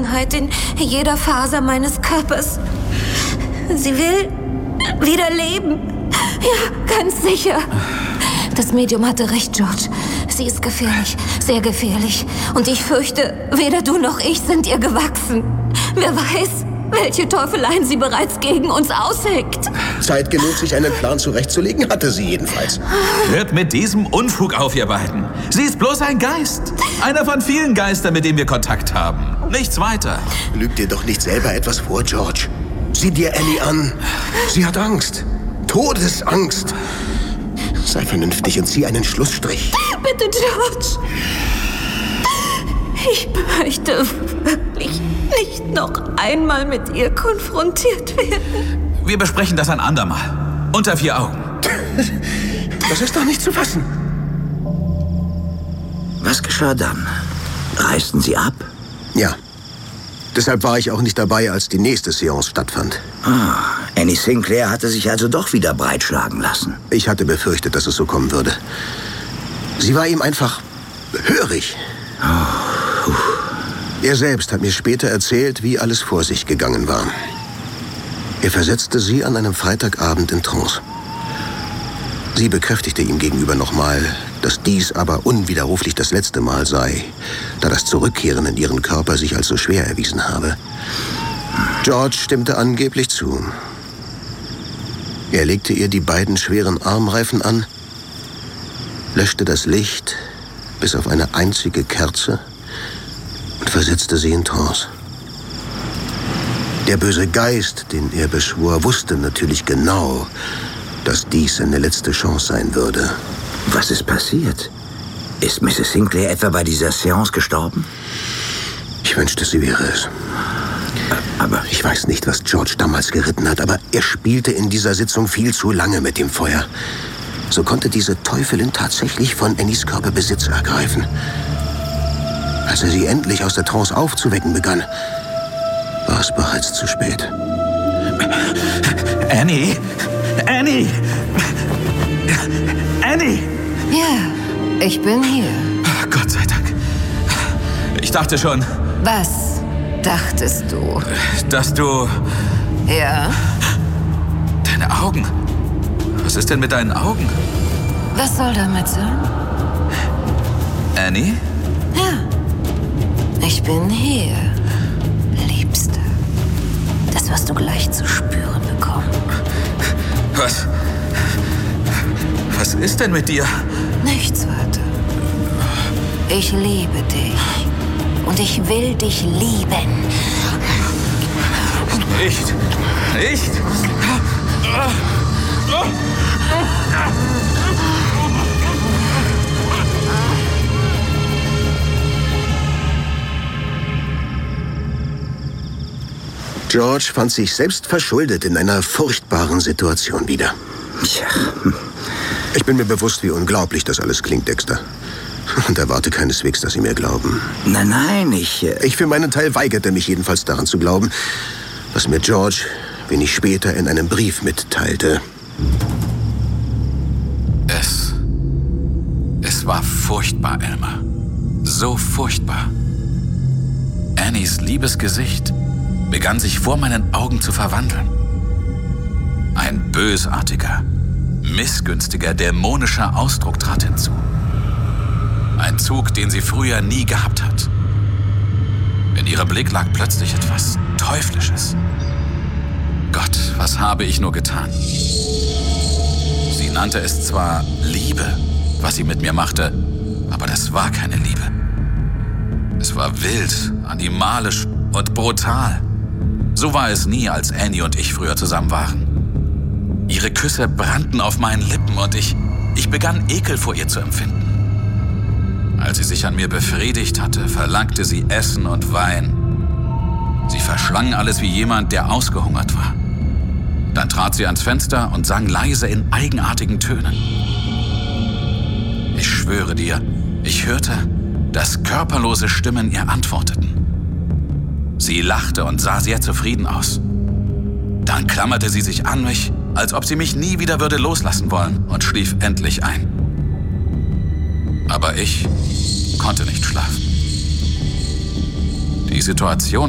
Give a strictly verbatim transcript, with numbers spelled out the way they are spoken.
Zerrissenheit in jeder Faser meines Körpers. Sie will wieder leben. Ja, ganz sicher. Das Medium hatte recht, George. Sie ist gefährlich, sehr gefährlich. Und ich fürchte, weder du noch ich sind ihr gewachsen. Wer weiß, welche Teufeleien sie bereits gegen uns ausheckt. Zeit genug, sich einen Plan zurechtzulegen, hatte sie jedenfalls. Hört mit diesem Unfug auf, ihr beiden. Sie ist bloß ein Geist. Einer von vielen Geistern, mit denen wir Kontakt haben. Nichts weiter. Lüg dir doch nicht selber etwas vor, George. Sieh dir Annie an. Sie hat Angst. Todesangst. Sei vernünftig und zieh einen Schlussstrich. Bitte, George. Ich möchte wirklich nicht noch einmal mit ihr konfrontiert werden. Wir besprechen das ein andermal. Unter vier Augen. Das ist doch nicht zu fassen. Was geschah dann? Reisten Sie ab? Ja. Deshalb war ich auch nicht dabei, als die nächste Seance stattfand. Ah, Annie Sinclair hatte sich also doch wieder breitschlagen lassen. Ich hatte befürchtet, dass es so kommen würde. Sie war ihm einfach hörig. Oh, er selbst hat mir später erzählt, wie alles vor sich gegangen war. Er versetzte sie an einem Freitagabend in Trance. Sie bekräftigte ihm gegenüber nochmal, dass dies aber unwiderruflich das letzte Mal sei, da das Zurückkehren in ihren Körper sich als so schwer erwiesen habe. George stimmte angeblich zu. Er legte ihr die beiden schweren Armreifen an, löschte das Licht bis auf eine einzige Kerze und versetzte sie in Trance. Der böse Geist, den er beschwor, wusste natürlich genau, dass dies seine letzte Chance sein würde. Was ist passiert? Ist Misses Sinclair etwa bei dieser Seance gestorben? Ich wünschte, sie wäre es. Aber ich weiß nicht, was George damals geritten hat, aber er spielte in dieser Sitzung viel zu lange mit dem Feuer. So konnte diese Teufelin tatsächlich von Annies Körper Besitz ergreifen. Als er sie endlich aus der Trance aufzuwecken begann, war es bereits zu spät. Annie! Annie! Annie! Ja, ich bin hier. Gott sei Dank. Ich dachte schon... Was dachtest du? Dass du... Ja? Deine Augen. Was ist denn mit deinen Augen? Was soll damit sein? Annie? Ja. Ich bin hier, Liebste. Das wirst du gleich zu spüren bekommen. Was? Was ist denn mit dir? Nichts weiter. Ich liebe dich. Und ich will dich lieben. Nicht. Nicht. George fand sich selbst verschuldet in einer furchtbaren Situation wieder. Tja. Ich bin mir bewusst, wie unglaublich das alles klingt, Dexter. Und erwarte keineswegs, dass Sie mir glauben. Nein, nein, ich... Äh ich für meinen Teil weigerte mich jedenfalls daran zu glauben, was mir George wenig später in einem Brief mitteilte. Es... Es war furchtbar, Elmer. So furchtbar. Annies liebes Gesicht begann sich vor meinen Augen zu verwandeln. Ein bösartiger, missgünstiger, dämonischer Ausdruck trat hinzu. Ein Zug, den sie früher nie gehabt hat. In ihrem Blick lag plötzlich etwas Teuflisches. Gott, was habe ich nur getan? Sie nannte es zwar Liebe, was sie mit mir machte, aber das war keine Liebe. Es war wild, animalisch und brutal. So war es nie, als Annie und ich früher zusammen waren. Ihre Küsse brannten auf meinen Lippen und ich, ich begann Ekel vor ihr zu empfinden. Als sie sich an mir befriedigt hatte, verlangte sie Essen und Wein. Sie verschlang alles wie jemand, der ausgehungert war. Dann trat sie ans Fenster und sang leise in eigenartigen Tönen. Ich schwöre dir, ich hörte, dass körperlose Stimmen ihr antworteten. Sie lachte und sah sehr zufrieden aus. Dann klammerte sie sich an mich, als ob sie mich nie wieder würde loslassen wollen, und schlief endlich ein. Aber ich konnte nicht schlafen. Die Situation